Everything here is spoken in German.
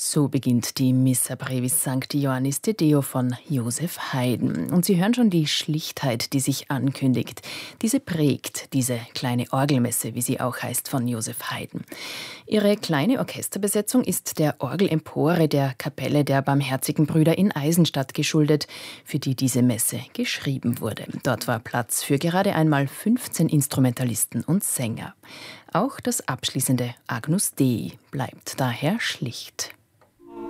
So beginnt die Missa Brevis Sancti Ioannis de Deo von Joseph Haydn. Und Sie hören schon die Schlichtheit, die sich ankündigt. Diese prägt diese kleine Orgelmesse, wie sie auch heißt, von Joseph Haydn. Ihre kleine Orchesterbesetzung ist der Orgelempore der Kapelle der Barmherzigen Brüder in Eisenstadt geschuldet, für die diese Messe geschrieben wurde. Dort war Platz für gerade einmal 15 Instrumentalisten und Sänger. Auch das abschließende Agnus Dei bleibt daher schlicht.